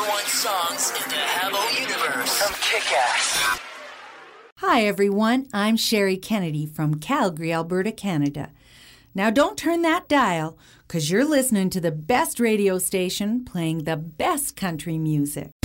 one songs in the Habbo universe from Kick-Ass. Hi, everyone. I'm Sherry Kennedy from Calgary, Alberta, Canada. Now, don't turn that dial, because you're listening to the best radio station playing the best country music.